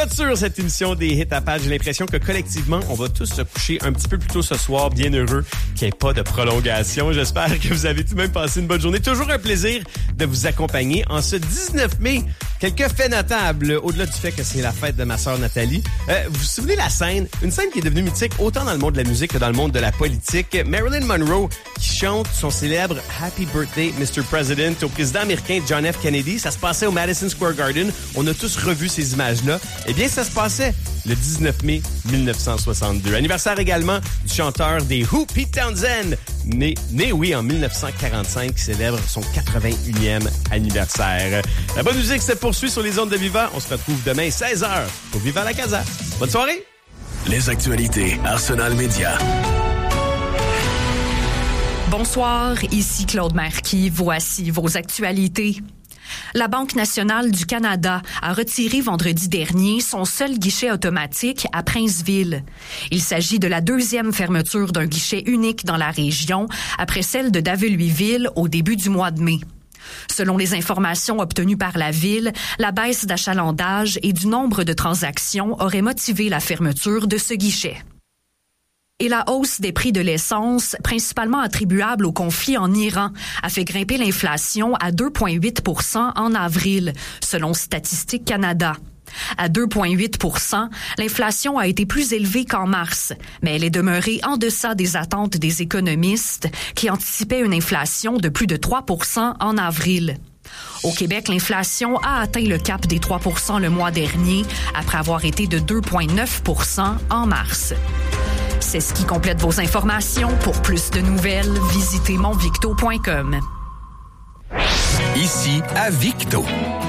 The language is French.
clôture cette émission des Hits à Page. J'ai l'impression que collectivement, on va tous se coucher un petit peu plus tôt ce soir, bien heureux qu'il n'y ait pas de prolongation. J'espère que vous avez tout de même passé une bonne journée. Toujours un plaisir de vous accompagner en ce 19 mai. Quelques faits notables, au-delà du fait que c'est la fête de ma sœur Nathalie. Vous vous souvenez la scène? Une scène qui est devenue mythique autant dans le monde de la musique que dans le monde de la politique. Marilyn Monroe qui chante son célèbre Happy Birthday, Mr. President au président américain John F. Kennedy. Ça se passait au Madison Square Garden. On a tous revu ces images-là. Eh bien, ça se passait le 19 mai 1962. Anniversaire également du chanteur des Who, Pete Townshend, né en 1945, qui célèbre son 81e anniversaire. La bonne musique se poursuit sur les ondes de Viva. On se retrouve demain 16h pour Viva la Casa. Bonne soirée! Les actualités Arsenal Média. Bonsoir, ici Claude Marquis. Voici vos actualités. La Banque nationale du Canada a retiré vendredi dernier son seul guichet automatique à Princeville. Il s'agit de la deuxième fermeture d'un guichet unique dans la région, après celle de Daveluiville au début du mois de mai. Selon les informations obtenues par la Ville, la baisse d'achalandage et du nombre de transactions aurait motivé la fermeture de ce guichet. Et la hausse des prix de l'essence, principalement attribuable au conflit en Iran, a fait grimper l'inflation à 2,8 % en avril, selon Statistique Canada. À 2,8 % l'inflation a été plus élevée qu'en mars, mais elle est demeurée en deçà des attentes des économistes qui anticipaient une inflation de plus de 3 % en avril. Au Québec, l'inflation a atteint le cap des 3 % le mois dernier, après avoir été de 2,9 % en mars. C'est ce qui complète vos informations. Pour plus de nouvelles, visitez monvicto.com. Ici à Victo.